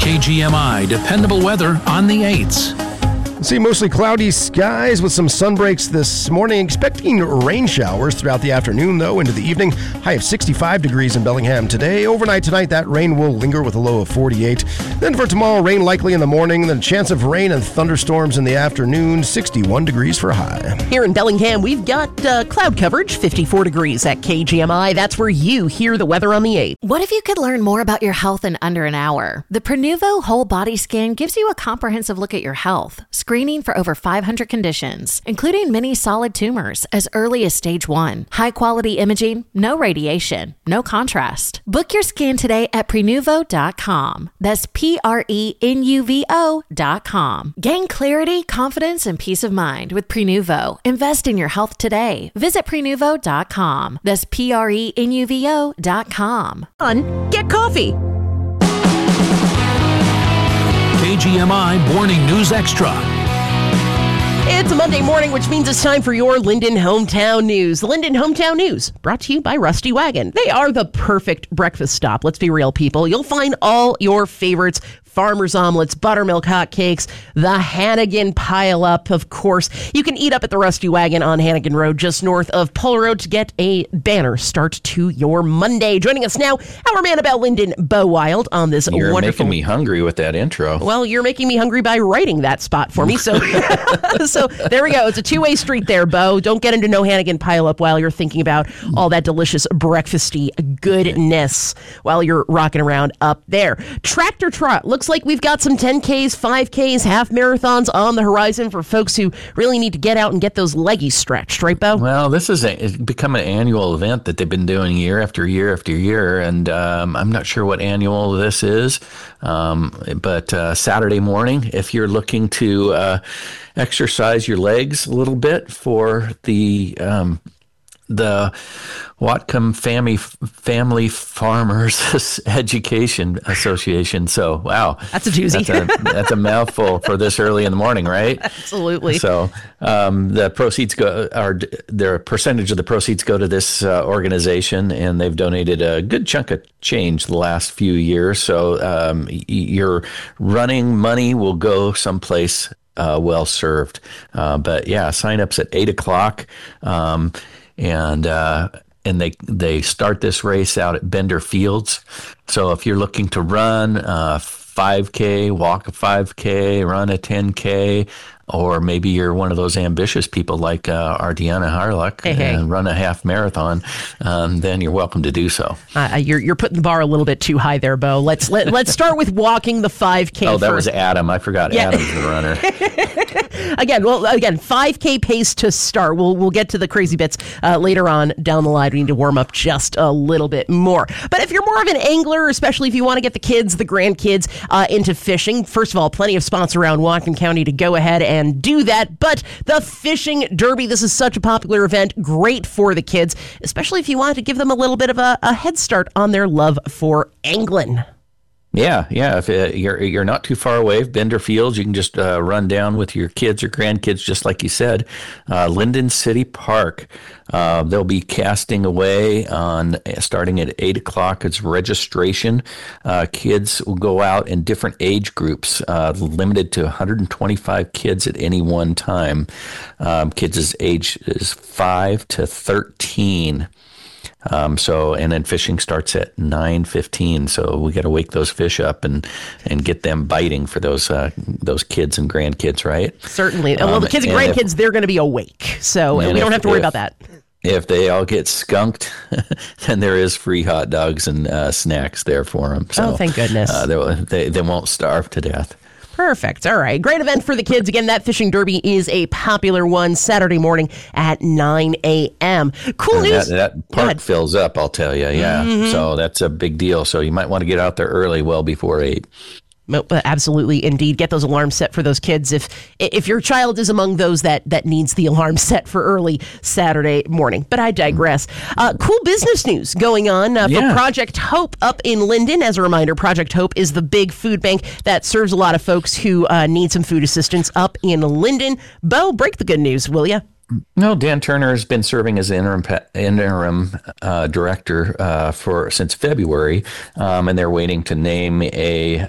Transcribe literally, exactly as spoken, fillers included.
K G M I dependable weather on the eights. See mostly cloudy skies with some sun breaks this morning. Expecting rain showers throughout the afternoon, though, into the evening. High of sixty-five degrees in Bellingham today. Overnight tonight, that rain will linger with a low of forty-eight. Then for tomorrow, rain likely in the morning. Then a chance of rain and thunderstorms in the afternoon. sixty-one degrees for a high. Here in Bellingham, we've got uh, cloud coverage, fifty-four degrees at K G M I. That's where you hear the weather on the eighth. What if you could learn more about your health in under an hour? The Prenuvo Whole Body Scan gives you a comprehensive look at your health, screening for over five hundred conditions, including many solid tumors as early as stage one. High-quality imaging, no radiation, no contrast. Book your scan today at prenuvo dot com. That's P R E N U V O dot com. Gain clarity, confidence, and peace of mind with Prenuvo. Invest in your health today. Visit prenuvo dot com. That's P R E N U V O dot com. Get coffee. K G M I Morning News Extra. It's a Monday morning, which means it's time for your Linden Hometown News. The Linden Hometown News, brought to you by Rusty Wagon. They are the perfect breakfast stop. Let's be real, people. You'll find all your favorites. Farmer's omelets, buttermilk hotcakes, the Hannigan pile-up, of course. You can eat up at the Rusty Wagon on Hannigan Road, just north of Pole Road, to get a banner start to your Monday. Joining us now, our man about Linden, Bo Wild, on this You're wonderful... making me hungry with that intro. Well, you're making me hungry by writing that spot for me. So, so there we go. It's a two-way street there, Bo. Don't get into no Hannigan pile-up while you're thinking about all that delicious breakfasty goodness while you're rocking around up there. Tractor Trot. Looks like we've got some ten Ks, five Ks, half marathons on the horizon for folks who really need to get out and get those leggies stretched, right, Bo? Well, this is a, it's become an annual event that they've been doing year after year after year, and um, I'm not sure what annual this is, um, but uh, Saturday morning, if you're looking to uh, exercise your legs a little bit for the um, the Whatcom Family Family Farmers Education Association. So, wow. That's a doozy. That's a, that's a mouthful for this early in the morning, right? Absolutely. So, um, the proceeds go, are, their percentage of the proceeds go to this uh, organization, and they've donated a good chunk of change the last few years. So, um, y- your running money will go someplace uh, well served. Uh, but yeah, sign-ups at eight o'clock. Um, and, uh, And they they start this race out at Bender Fields. So if you're looking to run a five K, walk a five K, run a ten K, or maybe you're one of those ambitious people like uh, our Deanna Harlock hey, hey. and run a half marathon, um, then you're welcome to do so. Uh, you're you're putting the bar a little bit too high there, Bo. Let's let, let's start with walking the five K. Oh, that first. was Adam. I forgot Yeah. Adam's the runner. Again, well, again, five K pace to start. We'll we'll get to the crazy bits uh, later on down the line. We need to warm up just a little bit more. But if you're more of an angler, especially if you want to get the kids, the grandkids uh, into fishing, first of all, plenty of spots around Whatcom County to go ahead and do that. But the Fishing Derby, this is such a popular event, great for the kids, especially if you want to give them a little bit of a, a head start on their love for angling. Yeah, yeah. If uh, you're you're not too far away, Bender Fields, you can just uh, run down with your kids or grandkids, just like you said. Uh, Linden City Park. Uh, they'll be casting away on starting at eight o'clock. It's registration. Uh, kids will go out in different age groups, uh, limited to one hundred twenty-five kids at any one time. Um, kids is age is five to thirteen. Um, so, and then fishing starts at nine fifteen. So we got to wake those fish up and, and get them biting for those, uh, those kids and grandkids, right? Certainly. Um, well, the kids and, and grandkids, if, they're going to be awake. So we don't if, have to worry if, about that. If they all get skunked, then there is free hot dogs and uh, snacks there for them. So, oh, thank goodness. Uh, they, they won't starve to death. Perfect. All right. Great event for the kids. Again, that Fishing Derby is a popular one Saturday morning at nine a.m. Cool and news. That, that park fills up, I'll tell you. Yeah. Mm-hmm. So that's a big deal. So you might want to get out there early, well before eight. Absolutely, indeed. Get those alarms set for those kids. If if your child is among those that, that needs the alarm set for early Saturday morning. But I digress. Uh, cool business news going on uh, for yeah. Project Hope up in Linden. As a reminder, Project Hope is the big food bank that serves a lot of folks who uh, need some food assistance up in Linden. Bo, break the good news, will you? No, Dan Turner has been serving as interim interim uh, director uh, for since February, um, and they're waiting to name a